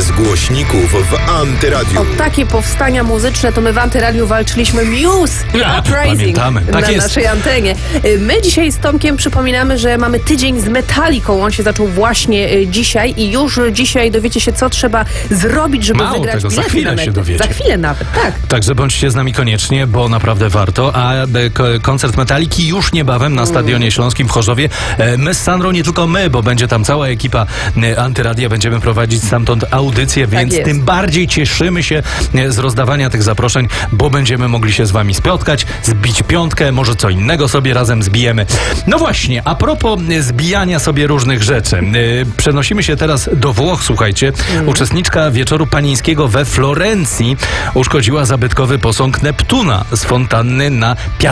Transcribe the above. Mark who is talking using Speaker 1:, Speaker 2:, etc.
Speaker 1: z głośników w Antyradiu.
Speaker 2: O takie powstania muzyczne to my w Antyradiu walczyliśmy Muse Uprising
Speaker 3: pamiętamy. Tak
Speaker 2: na
Speaker 3: jest.
Speaker 2: naszej antenie. My dzisiaj z Tomkiem przypominamy, że mamy tydzień z Metallicą. On się zaczął właśnie dzisiaj i już dzisiaj dowiecie się, co trzeba zrobić, żeby
Speaker 3: Mało
Speaker 2: wygrać
Speaker 3: tego, za
Speaker 2: bilety
Speaker 3: chwilę
Speaker 2: na metę.
Speaker 3: się dowiecie.
Speaker 2: Za chwilę nawet, tak.
Speaker 3: Także bądźcie z nami koniecznie, bo naprawdę warto. A koncert Metaliki już niebawem na Stadionie Śląskim w Chorzowie. My z Sandrą, nie tylko my, bo będzie tam cała ekipa Antyradia. Będziemy prowadzić stamtąd audycję, więc
Speaker 2: jest.
Speaker 3: tym bardziej cieszymy się z rozdawania tych zaproszeń, bo będziemy mogli się z wami spotkać, zbić piątkę, może co innego sobie razem zbijemy. No właśnie, a propos zbijania sobie różnych rzeczy. Przenosimy się teraz do Włoch, słuchajcie. Uczestniczka wieczoru panieńskiego we Florencji uszkodziła zabytkowy posąg Neptuna z fontanny na